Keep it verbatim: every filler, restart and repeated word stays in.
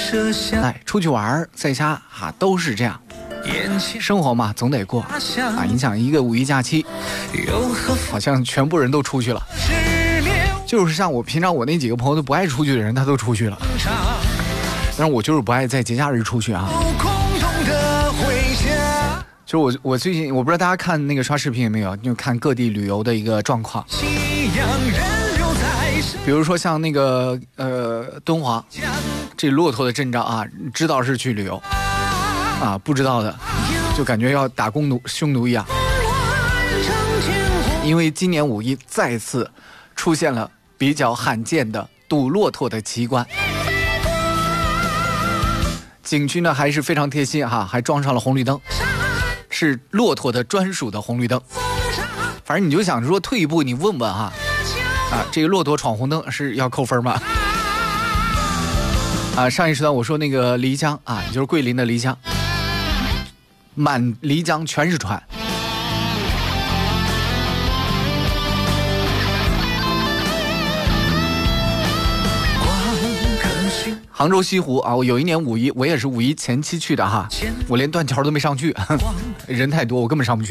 哎，出去玩在家啊都是这样，生活嘛总得过啊。你想一个五一假期，好像全部人都出去了，就是像我平常我那几个朋友都不爱出去的人，他都出去了。但是我就是不爱在节假日出去啊。就我我最近我不知道大家看那个刷视频有没有，就看各地旅游的一个状况。比如说像那个呃敦煌，这骆驼的阵仗啊，知道是去旅游啊，不知道的就感觉要打工奴匈奴一样。因为今年五一再次出现了比较罕见的堵骆驼的奇观。景区呢还是非常贴心哈，还装上了红绿灯，是骆驼的专属的红绿灯。反正你就想说退一步你问问哈，啊，这个骆驼闯红灯是要扣分吗？啊，上一时段我说那个漓江啊，也就是桂林的漓江，满漓江全是船。杭州西湖啊，我有一年五一，我也是五一前期去的哈，我连断桥都没上去，人太多，我根本上不去。